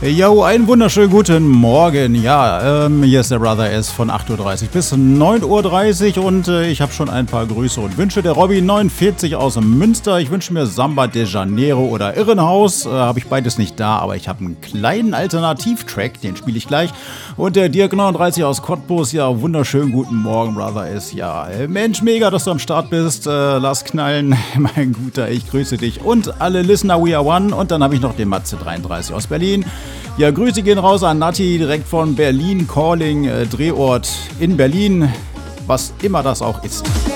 Jo, einen wunderschönen guten Morgen. Ja, hier ist der Brother S von 8:30 Uhr bis 9:30 Uhr und ich habe schon ein paar Grüße und Wünsche. Der Robby 49 aus Münster. Ich wünsche mir Samba de Janeiro oder Irrenhaus. Habe ich beides nicht da, aber ich habe einen kleinen Alternativtrack, den spiele ich gleich. Und der Dirk 39 aus Cottbus. Ja, wunderschönen guten Morgen, Brother S. Ja, Mensch, mega, dass du am Start bist. Lass knallen, mein Guter, ich grüße dich. Und alle Listener, we are one. Und dann habe ich noch den Matze 33 aus Berlin. Ja, Grüße gehen raus an Nati, direkt von Berlin, Calling, Drehort in Berlin, was immer das auch ist.